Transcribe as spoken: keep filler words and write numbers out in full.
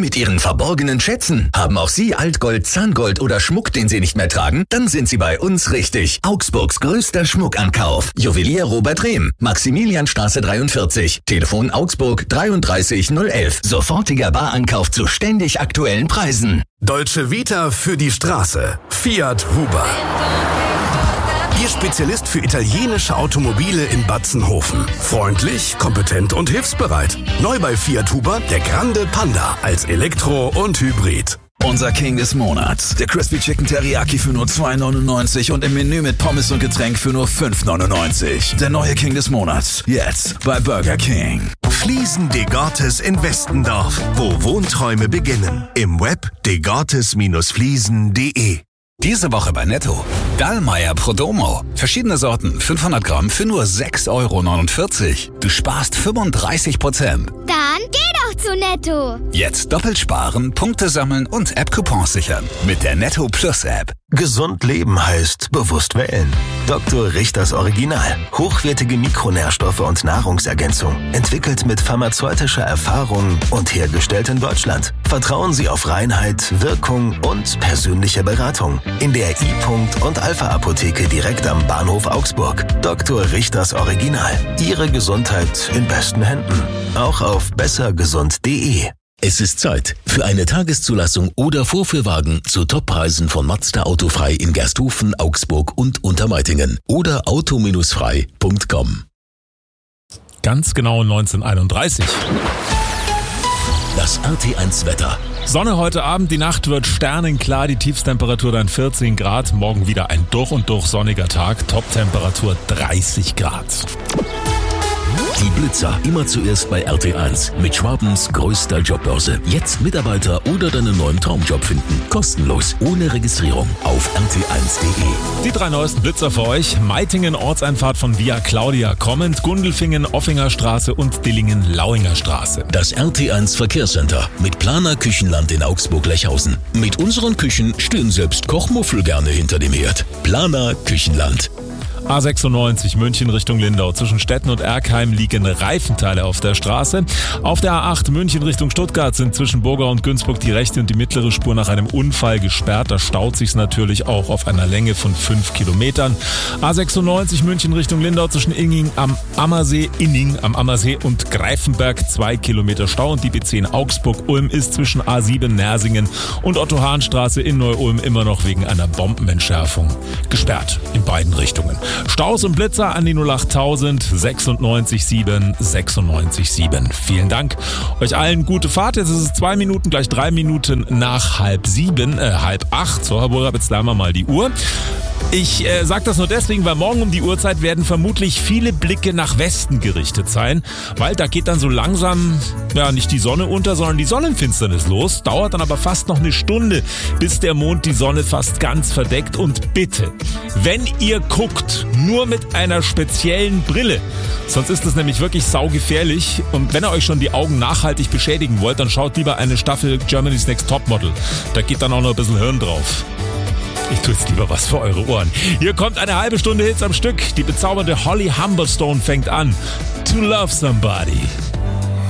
mit Ihren verborgenen Schätzen? Haben auch Sie Altgold, Zahngold oder Schmuck, den Sie nicht mehr tragen? Dann sind Sie bei uns richtig. Augsburgs größter Schmuckankauf. Juwelier Robert Rehm, Maximilianstraße dreiundvierzig. Telefon Augsburg dreiunddreißig null elf. Sofortiger Barankauf zu ständig aktuellen Preisen. Dolce Vita für die Straße. Fiat Huber. Ihr Spezialist für italienische Automobile in Batzenhofen. Freundlich, kompetent und hilfsbereit. Neu bei Fiat Huber der Grande Panda als Elektro und Hybrid. Unser King des Monats. Der Crispy Chicken Teriyaki für nur zwei neunundneunzig und im Menü mit Pommes und Getränk für nur fünf neunundneunzig. Der neue King des Monats. Jetzt bei Burger King. Fliesen Degartes in Westendorf, wo Wohnträume beginnen. Im Web degartes Fliesen punkt de. Diese Woche bei Netto. Dallmayr Prodomo. Verschiedene Sorten, fünfhundert Gramm für nur sechs Euro neunundvierzig. Du sparst fünfunddreißig Prozent. Dann geh doch zu Netto. Jetzt doppelt sparen, Punkte sammeln und App-Coupons sichern. Mit der Netto Plus App. Gesund leben heißt bewusst wählen. Doktor Richters Original. Hochwertige Mikronährstoffe und Nahrungsergänzung. Entwickelt mit pharmazeutischer Erfahrung und hergestellt in Deutschland. Vertrauen Sie auf Reinheit, Wirkung und persönliche Beratung. In der I. und Alpha-Apotheke direkt am Bahnhof Augsburg. Doktor Richters Original. Ihre Gesundheit in besten Händen. Auch auf besser gesund punkt de. Es ist Zeit für eine Tageszulassung oder Vorführwagen zu Toppreisen von Mazda Autofrei in Gersthofen, Augsburg und Untermeitingen oder auto frei punkt com. Ganz genau neunzehnhunderteinunddreißig. Das R T eins Wetter. Sonne heute Abend, die Nacht wird sternenklar, die Tiefstemperatur dann vierzehn Grad. Morgen wieder ein durch und durch sonniger Tag, Toptemperatur dreißig Grad. Die Blitzer immer zuerst bei R T eins mit Schwabens größter Jobbörse. Jetzt Mitarbeiter oder deinen neuen Traumjob finden. Kostenlos, ohne Registrierung auf r t eins punkt de. Die drei neuesten Blitzer für euch. Meitingen Ortseinfahrt von Via Claudia kommend, Gundelfingen Offinger Straße und Dillingen Lauinger Straße. Das R T eins Verkehrscenter mit Planer Küchenland in Augsburg-Lechhausen. Mit unseren Küchen stehen selbst Kochmuffel gerne hinter dem Herd. Planer Küchenland. A sechsundneunzig München Richtung Lindau. Zwischen Stetten und Erkheim liegen Reifenteile auf der Straße. Auf der A acht München Richtung Stuttgart sind zwischen Burger und Günzburg die rechte und die mittlere Spur nach einem Unfall gesperrt. Da staut sich's natürlich auch auf einer Länge von fünf Kilometern. A sechsundneunzig München Richtung Lindau zwischen Inning am Ammersee, Inning am Ammersee und Greifenberg zwei Kilometer Stau. Und die B zehn Augsburg-Ulm ist zwischen A sieben Nersingen und Otto-Hahn-Straße in Neu-Ulm immer noch wegen einer Bombenentschärfung gesperrt in beiden Richtungen. Staus und Blitzer an die null achttausend sechsundneunzig sieben sechsundneunzig sieben. Vielen Dank. Euch allen gute Fahrt. Jetzt ist es zwei Minuten, gleich drei Minuten nach halb sieben, äh, halb acht. So, Herr Burger, jetzt lernen wir mal die Uhr. Ich äh, sage das nur deswegen, weil morgen um die Uhrzeit werden vermutlich viele Blicke nach Westen gerichtet sein, weil da geht dann so langsam, ja, nicht die Sonne unter, sondern die Sonnenfinsternis los. Dauert dann aber fast noch eine Stunde, bis der Mond die Sonne fast ganz verdeckt. Und bitte, wenn ihr guckt, nur mit einer speziellen Brille, sonst ist das nämlich wirklich saugefährlich. Und wenn ihr euch schon die Augen nachhaltig beschädigen wollt, dann schaut lieber eine Staffel Germany's Next Topmodel. Da geht dann auch noch ein bisschen Hirn drauf. Ich tue jetzt lieber was für eure Ohren. Hier kommt eine halbe Stunde Hits am Stück. Die bezaubernde Holly Humberstone fängt an. To Love Somebody.